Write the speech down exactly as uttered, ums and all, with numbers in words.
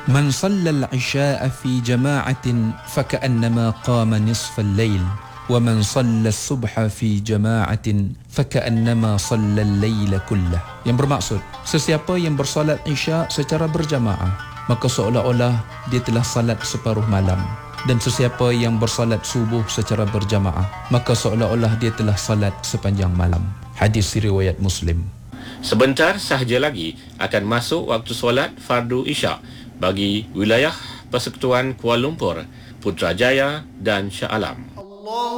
Man sallal isya'a fi jama'atin faka'annama qama nisfal lail wa man sallal subha fi jama'atin faka'annama sallal laila kullah. Yang bermaksud, sesiapa yang bersolat isya' secara berjamaah, maka seolah-olah dia telah salat separuh malam. Dan sesiapa yang bersalat subuh secara berjamaah, maka seolah-olah dia telah salat sepanjang malam. Hadis riwayat Muslim. Sebentar sahaja lagi akan masuk waktu solat fardu isyak bagi wilayah Persekutuan Kuala Lumpur, Putrajaya dan Shah Alam.